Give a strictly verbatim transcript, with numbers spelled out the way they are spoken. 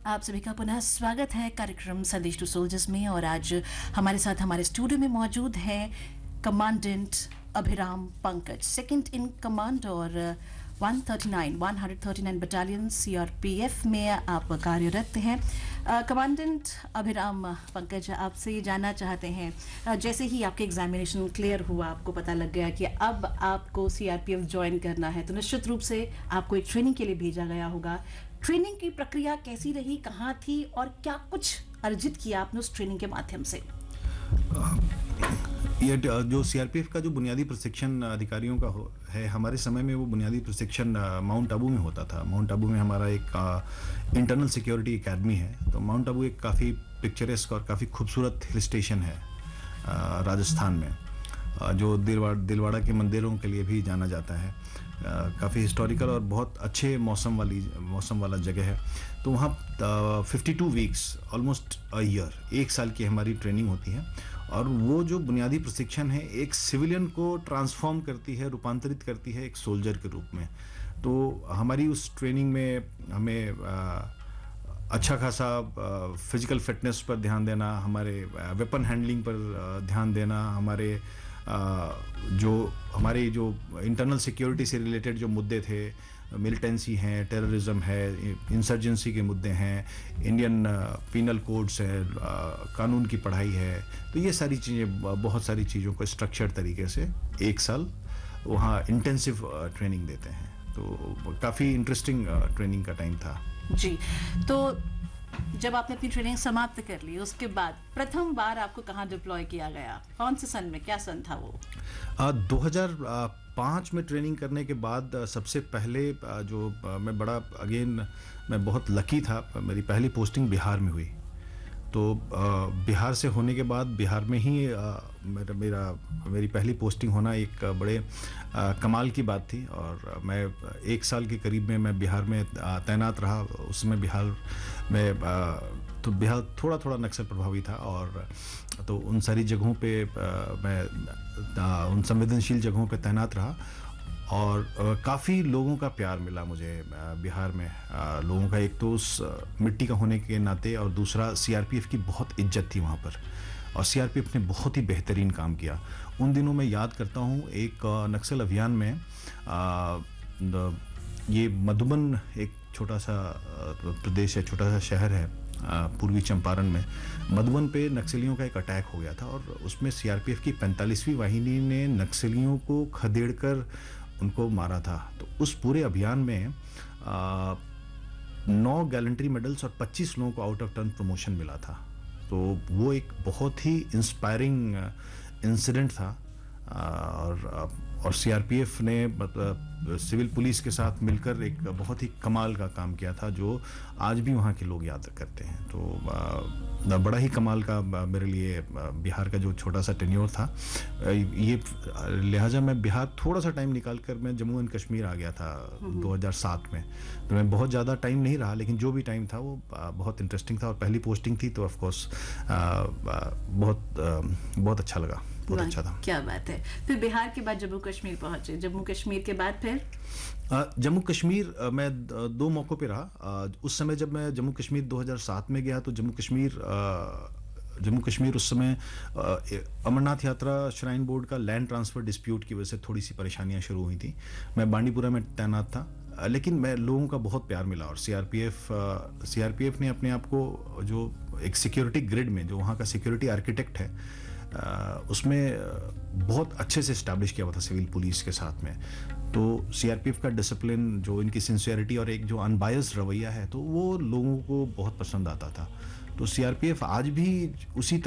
आप सभी का पुनः स्वागत है कार्यक्रम संदेश टू सोल्जर्स में। और आज हमारे साथ हमारे स्टूडियो में मौजूद है commandant Abhiram Pankaj, second in command और एक सौ उनतालीस बटालियन सीआरपीएफ में आप कार्यरत हैं। कमांडेंट अभिराम पंकज, आपसे ये जानना चाहते हैं, अ, जैसे ही आपके एग्जामिनेशन क्लियर हुआ, आपको पता लग गया कि अब आपको सीआरपीएफ ज्वाइन करना है, तो निश्चित रूप से आपको एक ट्रेनिंग के लिए भेजा गया होगा। ट्रेनिंग की प्रक्रिया कैसी रही, कहाँ थी और क्या कुछ अर्जित किया आपने उस ट्रेनिंग के माध्यम से? ये जो सीआरपीएफ का जो बुनियादी प्रशिक्षण अधिकारियों का हो है, हमारे समय में वो बुनियादी प्रशिक्षण माउंट आबू में होता था। माउंट आबू में हमारा एक इंटरनल सिक्योरिटी एकेडमी है। तो माउंट आबू एक काफ़ी पिक्चरेस्क और काफ़ी खूबसूरत हिल स्टेशन है आ, राजस्थान में, आ, जो दिलवाड़ दिलवाड़ा के मंदिरों के लिए भी जाना जाता है। काफ़ी हिस्टोरिकल और बहुत अच्छे मौसम वाली मौसम वाला जगह है। तो वहाँ fifty two weeks almost a year, एक साल की हमारी ट्रेनिंग होती है। और वो जो बुनियादी प्रशिक्षण है एक सिविलियन को ट्रांसफॉर्म करती है, रूपांतरित करती है एक सोल्जर के रूप में। तो हमारी उस ट्रेनिंग में हमें आ, अच्छा खासा फिजिकल फिटनेस पर ध्यान देना, हमारे वेपन हैंडलिंग पर ध्यान देना, हमारे आ, जो हमारे जो इंटरनल सिक्योरिटी से रिलेटेड जो मुद्दे थे, मिलिटेंसी हैं, टेररिज्म है, इंसर्जेंसी के मुद्दे हैं, इंडियन पीनल कोड्स है, कानून की पढ़ाई है। तो ये सारी चीज़ें, बहुत सारी चीज़ों को स्ट्रक्चर्ड तरीके से एक साल वहाँ इंटेंसिव ट्रेनिंग देते हैं। तो काफ़ी इंटरेस्टिंग ट्रेनिंग का टाइम था जी। तो जब आपने अपनी ट्रेनिंग समाप्त कर ली, उसके बाद प्रथम बार आपको कहाँ डिप्लॉय किया गया, कौन से सन में, क्या सन था वो? आ, दो हज़ार पाँच में ट्रेनिंग करने के बाद सबसे पहले जो मैं बड़ा अगेन मैं बहुत लकी था, मेरी पहली पोस्टिंग बिहार में हुई। तो बिहार से होने के बाद बिहार में ही मेरा मेरा मेरी पहली पोस्टिंग होना एक बड़े आ, कमाल की बात थी। और मैं एक साल के करीब में मैं बिहार में तैनात रहा। उसमें बिहार में आ, तो बिहार थोड़ा थोड़ा नक्सल प्रभावी था, और तो उन सारी जगहों पे आ, मैं आ, उन संवेदनशील जगहों पे तैनात रहा। और काफ़ी लोगों का प्यार मिला मुझे बिहार में। आ, लोगों का एक तो उस मिट्टी का होने के नाते, और दूसरा सीआरपीएफ की बहुत इज्जत थी वहाँ पर, और सीआरपीएफ ने बहुत ही बेहतरीन काम किया। उन दिनों मैं याद करता हूँ एक नक्सल अभियान में आ, ये मधुबन एक छोटा सा प्रदेश है, छोटा सा शहर है पूर्वी चंपारण में। मधुबन पे नक्सलियों का एक अटैक हो गया था, और उसमें सीआरपीएफ की पैंतालीसवीं वाहिनी ने नक्सलियों को खदेड़कर उनको मारा था। तो उस पूरे अभियान में आ, नौ गैलेंट्री मेडल्स और पच्चीस लोगों को आउट ऑफ टर्न प्रमोशन मिला था। तो वो एक बहुत ही इंस्पायरिंग इंसिडेंट था। और और सीआरपीएफ ने मतलब सिविल पुलिस के साथ मिलकर एक बहुत ही कमाल का काम किया था, जो आज भी वहाँ के लोग याद करते हैं। तो बड़ा ही कमाल का मेरे लिए बिहार का जो छोटा सा टेन्योर था, ये लिहाजा मैं बिहार थोड़ा सा टाइम निकाल कर मैं जम्मू एंड कश्मीर आ गया था दो हज़ार सात में। तो मैं बहुत ज़्यादा टाइम नहीं रहा, लेकिन जो भी टाइम था वो बहुत इंटरेस्टिंग था, और पहली पोस्टिंग थी, तो ऑफकोर्स बहुत बहुत अच्छा लगा, बहुत अच्छा था। क्या बात है। फिर बिहार के बाद जम्मू कश्मीर पहुंचे, जम्मू कश्मीर के बाद फिर? जम्मू कश्मीर मैं दो मौक़ों पे रहा। उस समय जब मैं जम्मू कश्मीर दो हज़ार सात में गया, तो जम्मू कश्मीर जम्मू कश्मीर उस समय अमरनाथ यात्रा श्राइन बोर्ड का लैंड ट्रांसफ़र डिस्प्यूट की वजह से थोड़ी सी परेशानियां शुरू हुई थी। मैं बांडीपुरा में तैनात था, लेकिन मैं लोगों का बहुत प्यार मिला। और सीआरपीएफ सीआरपीएफ ने अपने आप को जो एक सिक्योरिटी ग्रिड में, जो वहाँ का सिक्योरिटी आर्किटेक्ट है, Uh, उसमें uh, बहुत अच्छे से इस्टेब्लिश किया हुआ था सिविल पुलिस के साथ में। तो सीआरपीएफ का डिसिप्लिन, जो इनकी सिंसियरिटी और एक जो अनबायस्ड रवैया है, तो वो लोगों को बहुत पसंद आता था। तो सीआरपीएफ आज भी उसी